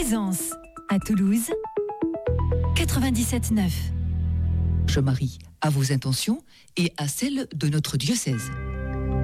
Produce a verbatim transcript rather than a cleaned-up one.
Cuisance, à Toulouse, quatre-vingt-dix-sept neuf. Je marie à vos intentions et à celles de notre diocèse.